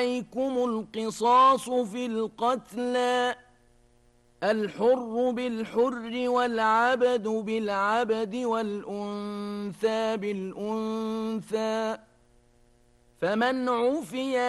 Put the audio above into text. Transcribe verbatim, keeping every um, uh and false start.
عليكم القصاص في القتلى، الحر بالحر والعبد بالعبد والأنثى بالأنثى، فمن عفي